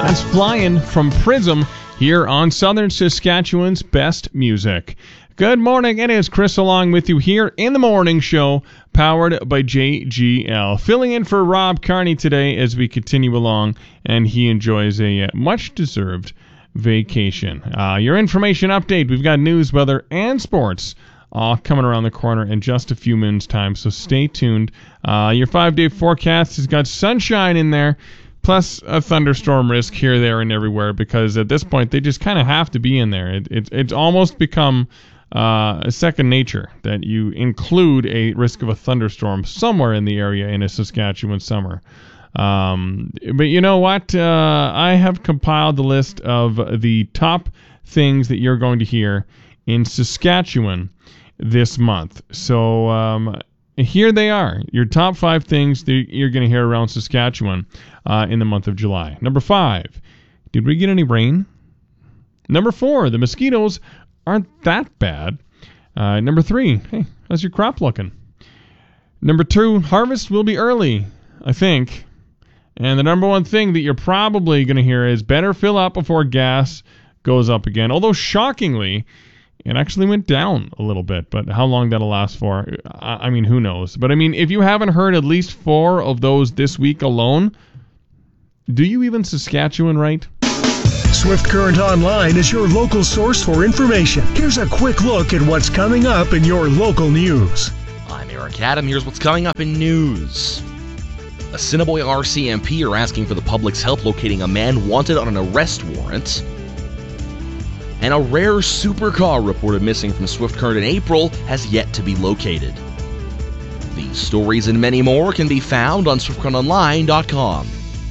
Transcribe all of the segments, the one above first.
That's Flying from Prism here on Southern Saskatchewan's Best Music. Good morning. It is Chris along with you here in the morning show, powered by JGL. Filling in for Rob Carney today as we continue along, and he enjoys a much-deserved vacation. Your information update, we've got news, weather, and sports all coming around the corner in just a few minutes' time, so stay tuned. Your 5-day forecast has got sunshine in there, plus a thunderstorm risk here, there, and everywhere, because at this point they just kind of have to be in there. It's almost become a second nature that you include a risk of a thunderstorm somewhere in the area in a Saskatchewan summer. But you know what? I have compiled the list of the top things that you're going to hear in Saskatchewan this month. So here they are, your top 5 things that you're going to hear around Saskatchewan in the month of July. Number 5, did we get any rain? Number 4, the mosquitoes aren't that bad. Number 3, hey, how's your crop looking? Number 2, harvest will be early, I think. And the number 1 thing that you're probably going to hear is better fill up before gas goes up again. Although shockingly, it actually went down a little bit, but how long that'll last for, I mean, who knows? But I mean, if you haven't heard at least 4 of those this week alone, do you even Saskatchewan right? Swift Current Online is your local source for information. Here's a quick look at what's coming up in your local news. I'm Eric Adam. Here's what's coming up in news. Assiniboia RCMP are asking for the public's help locating a man wanted on an arrest warrant. And a rare supercar reported missing from Swift Current in April has yet to be located. These stories and many more can be found on SwiftCurrentOnline.com.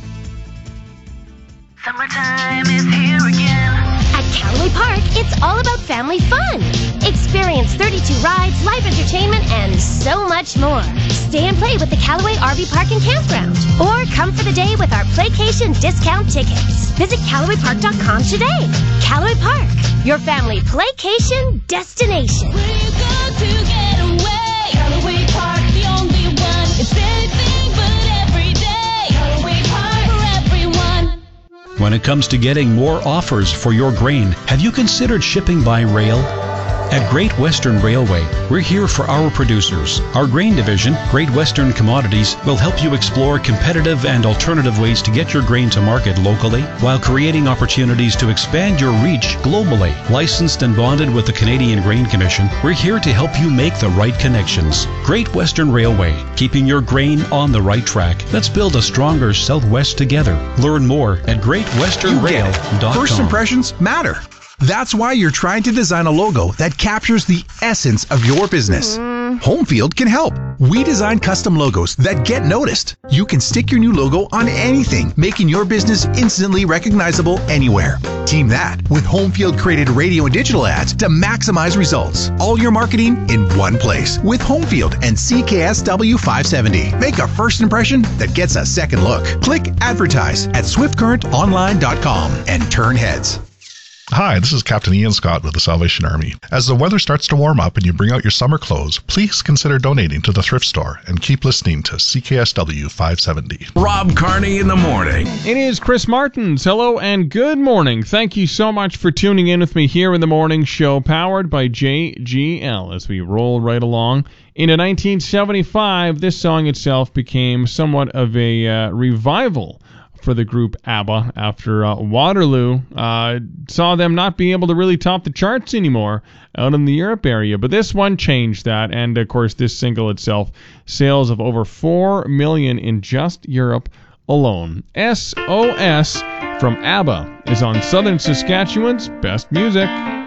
Summertime is here again. At Callaway Park, it's all about family fun. Experience 32 rides, live entertainment, and so much more. Stay and play with the Callaway RV Park and Campground. Or come for the day with our Playcation discount tickets. Visit CallawayPark.com today. Callaway Park, your family playcation destination. Where you go to get away? Callaway Park, the only one. It's anything but every day. Callaway Park for everyone. When it comes to getting more offers for your grain, have you considered shipping by rail? At Great Western Railway, we're here for our producers. Our grain division, Great Western Commodities, will help you explore competitive and alternative ways to get your grain to market locally while creating opportunities to expand your reach globally. Licensed and bonded with the Canadian Grain Commission, we're here to help you make the right connections. Great Western Railway, keeping your grain on the right track. Let's build a stronger Southwest together. Learn more at greatwesternrail.com. First impressions matter. That's why you're trying to design a logo that captures the essence of your business. Homefield can help. We design custom logos that get noticed. You can stick your new logo on anything, making your business instantly recognizable anywhere. Team that with Homefield created radio and digital ads to maximize results. All your marketing in one place with Homefield and CKSW 570. Make a first impression that gets a second look. Click advertise at SwiftCurrentOnline.com and turn heads. Hi, this is Captain Ian Scott with the Salvation Army. As the weather starts to warm up and you bring out your summer clothes, please consider donating to the thrift store and keep listening to CKSW 570. Rob Carney in the morning. It is Chris Martins. Hello and good morning. Thank you so much for tuning in with me here in the morning show, powered by JGL, as we roll right along. In 1975, this song itself became somewhat of a revival for the group ABBA after Waterloo saw them not be able to really top the charts anymore out in the Europe area. But this one changed that, and of course this single itself, sales of over 4 million in just Europe alone. SOS from ABBA is on Southern Saskatchewan's Best Music.